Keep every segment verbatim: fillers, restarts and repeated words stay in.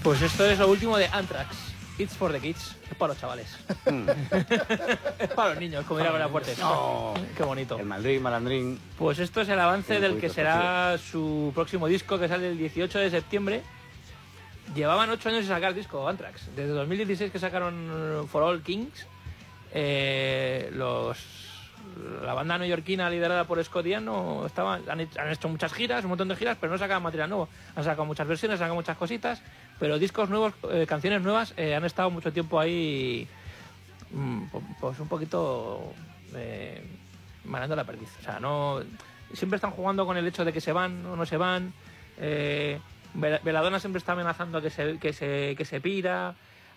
Pues esto es lo último de Anthrax. It's for the kids. Es para los chavales. Es para los niños, como dirá Buenafuerte. No. Qué bonito. El Maldrín, Malandrín. Pues esto es el avance Un del que poquito será su próximo disco, que sale el dieciocho de septiembre. Llevaban ocho años de sacar disco, Anthrax. Desde dos mil dieciséis que sacaron For All Kings, eh, los, la banda neoyorquina liderada por Scott Ian no estaban, han, hecho, han hecho muchas giras, un montón de giras, pero no sacaban material nuevo. Han sacado muchas versiones, han sacado muchas cositas, pero discos nuevos, eh, canciones nuevas, eh, han estado mucho tiempo ahí, mm, pues un poquito eh, manando la perdiz. O sea, no, siempre están jugando con el hecho de que se van o no se van. Eh, Belladonna siempre está amenazando que se, que se, que se pira,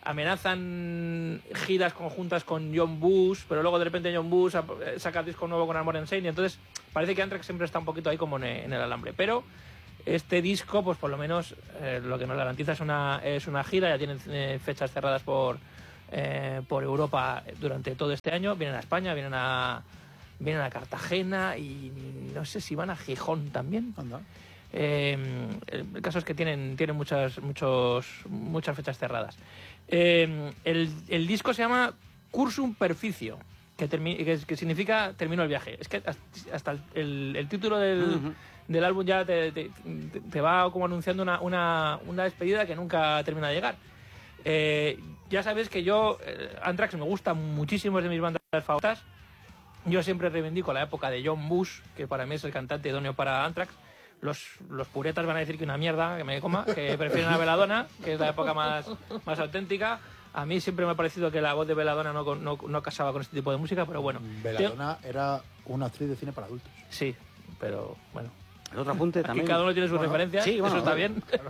amenazan giras conjuntas con John Bush, pero luego de repente John Bush saca disco nuevo con Armored Saint, y entonces parece que Anthrax siempre está un poquito ahí como en el, en el alambre. Pero este disco, pues por lo menos eh, lo que nos garantiza es una, es una gira. Ya tienen eh, fechas cerradas por, eh, por Europa durante todo este año. Vienen a España, vienen a, vienen a Cartagena y no sé si van a Gijón también. Anda. Eh, el caso es que tienen, tienen muchas, muchos, muchas fechas cerradas. Eh, el, el disco se llama Cursum Perficio, que, termi que, que significa termino el viaje. Es que hasta el, el, el título del, uh-huh. del álbum ya te, te, te va como anunciando una, una, una despedida que nunca termina de llegar. Eh, ya sabes que yo, eh, Anthrax me gusta muchísimo, es de mis bandas favoritas. Yo siempre reivindico la época de John Bush, que para mí es el cantante idóneo para Anthrax. Los, los puretas van a decir que una mierda, que me coma, que prefieren a Belladonna, que es la época más, más auténtica. A mí siempre me ha parecido que la voz de Belladonna no, no, no casaba con este tipo de música, pero bueno. Belladonna te... era una actriz de cine para adultos. Sí, pero bueno. El otro apunte también. Y cada uno tiene sus bueno, referencias, sí, bueno, eso está bien. Claro.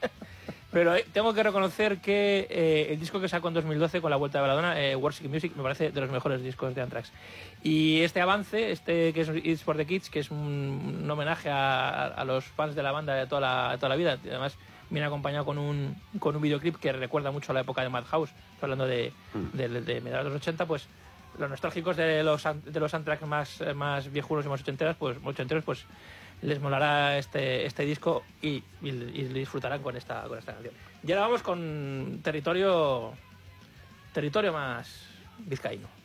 Pero eh, tengo que reconocer que eh, el disco que sacó en dos mil doce con la vuelta de Belladonna, eh, Worship Music, me parece de los mejores discos de Anthrax. Y este avance, este que es It's for the Kids, que es un, un homenaje a, a los fans de la banda de toda la, de toda la vida, además viene acompañado con un, con un videoclip que recuerda mucho a la época de Madhouse, hablando de, mm. de, de, de mediados de los ochenta, pues los nostálgicos de los, de los Anthrax más, más viejunos y más ochenteros, pues, ochenteros, pues les molará este, este disco y, y, y disfrutarán con esta, con esta canción. Y ahora vamos con territorio, territorio más vizcaíno.